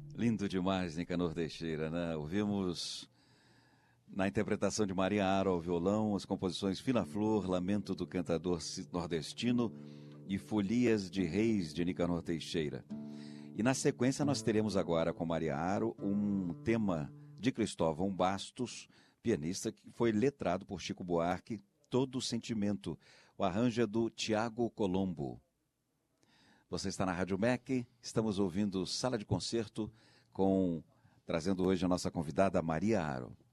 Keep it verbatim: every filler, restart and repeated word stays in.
Lindo demais, Nicanor Teixeira, né? Ouvimos na interpretação de Maria Aro ao violão as composições Fina Flor, Lamento do Cantador Nordestino e Folias de Reis de Nicanor Teixeira. E na sequência nós teremos agora com Maria Aro um tema de Cristóvão Bastos, pianista que foi letrado por Chico Buarque, Todo o Sentimento. O arranjo é do Tiago Colombo. Você está na Rádio M E C, estamos ouvindo Sala de Concerto, com, trazendo hoje a nossa convidada Maria Aro.